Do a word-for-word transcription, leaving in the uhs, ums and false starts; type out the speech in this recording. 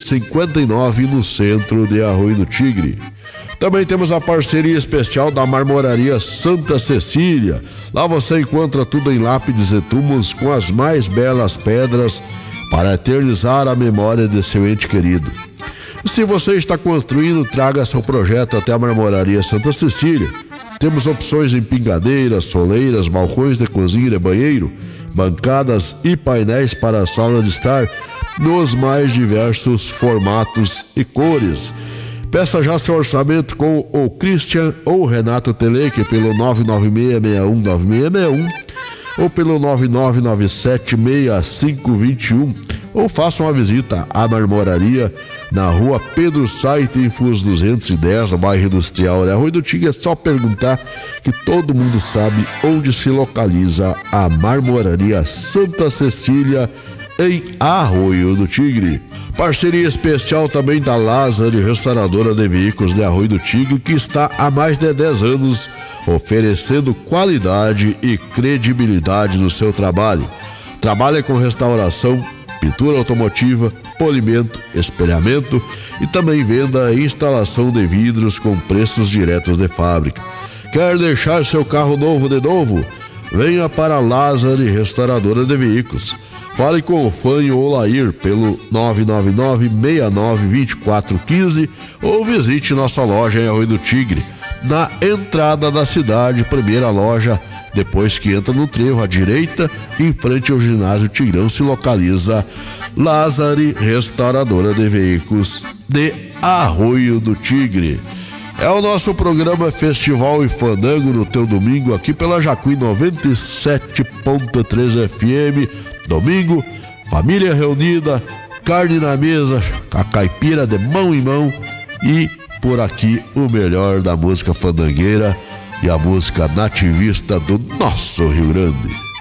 cinquenta e nove, no centro de Arroio do Tigre. Também temos a parceria especial da Marmoraria Santa Cecília. Lá você encontra tudo em lápides e túmulos com as mais belas pedras para eternizar a memória de seu ente querido. Se você está construindo, traga seu projeto até a Marmoraria Santa Cecília. Temos opções em pingadeiras, soleiras, balcões de cozinha e banheiro, bancadas e painéis para a sala de estar nos mais diversos formatos e cores. Peça já seu orçamento com o Christian ou Renato Teleque pelo nove nove seis seis um nove seis seis um ou pelo nove nove nove sete seis cinco dois um, ou faça uma visita à Marmoraria na rua Pedro Saitenfus duzentos e dez, no bairro Industrial de Arroio do Tigre. É só perguntar que todo mundo sabe onde se localiza a Marmoraria Santa Cecília, em Arroio do Tigre. Parceria especial também da Lázaro, restauradora de veículos de Arroio do Tigre, que está há mais de dez anos oferecendo qualidade e credibilidade no seu trabalho. Trabalha com restauração, pintura automotiva, polimento, espelhamento e também venda e instalação de vidros com preços diretos de fábrica. Quer deixar seu carro novo de novo? Venha para a Lázaro, restauradora de veículos. Fale com o Fanho Olair pelo nove nove nove seis nove dois quatro um cinco ou visite nossa loja em Arroio do Tigre, na entrada da cidade, primeira loja, depois que entra no trevo à direita, em frente ao ginásio Tigrão, se localiza Lázaro, restauradora de veículos de Arroio do Tigre. É o nosso programa Festival e Fandango no teu domingo aqui pela Jacuí noventa e sete ponto três F M. Domingo, família reunida, carne na mesa, a caipira de mão em mão e por aqui o melhor da música fandangueira e a música nativista do nosso Rio Grande.